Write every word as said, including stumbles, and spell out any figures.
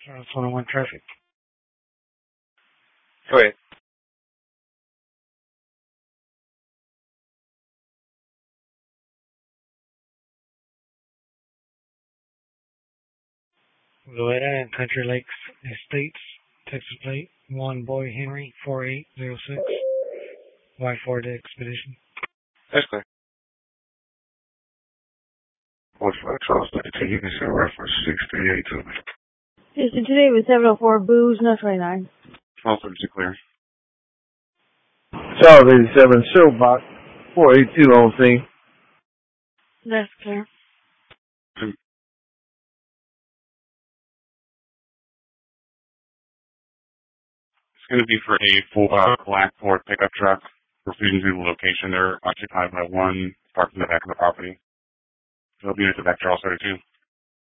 South one oh one traffic. Go ahead. Loetta and Country Lakes Estates, Texas plate, one Boy Henry, four eight zero six, Y four to Expedition. That's clear. What's my Charles thirty-two? You can send reference six three eight to me. Houston today with seven oh four Booze, no twenty-nine. Charles thirty-two clear. Charles eighty-seven, Showbox, four eight two on scene. That's clear. It's going to be for a full uh, black Ford pickup truck. Refusing to the location. They're occupied by one parked in the back of the property. It'll be at the back Charles thirty-two.